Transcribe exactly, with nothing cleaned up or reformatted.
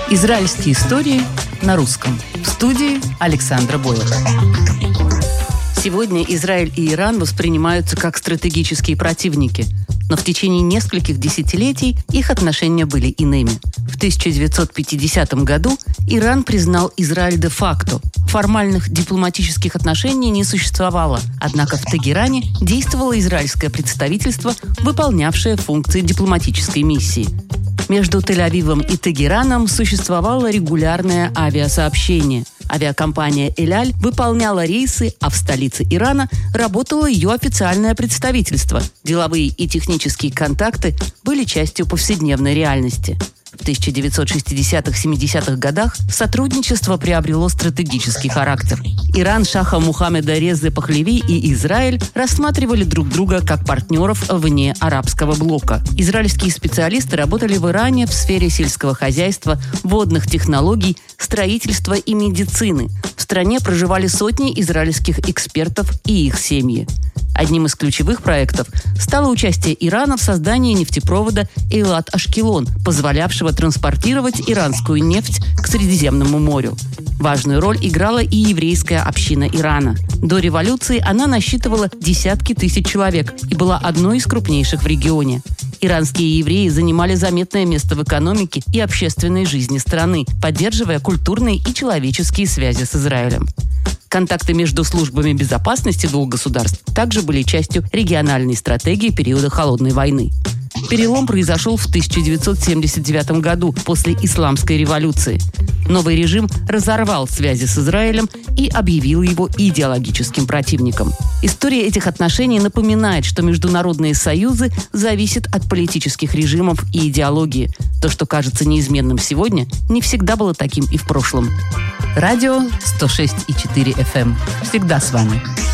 Израильские истории на русском. В студии Александра Бойл. Сегодня Израиль и Иран воспринимаются как стратегические противники, но в течение нескольких десятилетий их отношения были иными. В тысяча девятьсот пятидесятом году Иран признал Израиль де-факто. Формальных дипломатических отношений не существовало, однако в Тегеране действовало израильское представительство, выполнявшее функции дипломатической миссии. Между Тель-Авивом и Тегераном существовало регулярное авиасообщение. Авиакомпания «Эль-Аль» выполняла рейсы, а в столице Ирана работало ее официальное представительство. Деловые и технические контакты были частью повседневной реальности. В тысяча девятьсот шестидесятых-семидесятых годах сотрудничество приобрело стратегический характер. Иран шаха Мухаммеда Резы Пахлеви и Израиль рассматривали друг друга как партнеров вне арабского блока. Израильские специалисты работали в Иране в сфере сельского хозяйства, водных технологий, строительства и медицины. В стране проживали сотни израильских экспертов и их семьи. Одним из ключевых проектов стало участие Ирана в создании нефтепровода Эйлат-Ашкелон, позволявшего транспортировать иранскую нефть к Средиземному морю. Важную роль играла и еврейская община Ирана. До революции она насчитывала десятки тысяч человек и была одной из крупнейших в регионе. Иранские евреи занимали заметное место в экономике и общественной жизни страны, поддерживая культурные и человеческие связи с Израилем. Контакты между службами безопасности двух государств также были частью региональной стратегии периода Холодной войны. Перелом произошел в тысяча девятьсот семьдесят девятом году, после Исламской революции. Новый режим разорвал связи с Израилем и объявил его идеологическим противником. История этих отношений напоминает, что международные союзы зависят от политических режимов и идеологии. То, что кажется неизменным сегодня, не всегда было таким и в прошлом. Радио сто шесть и четыре эф эм. Всегда с вами.